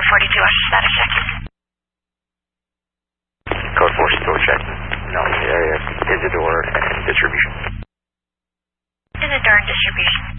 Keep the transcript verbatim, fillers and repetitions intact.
four forty-two, what's your status check? Code four still check. No, area, Isidore and distribution. Isidore and distribution.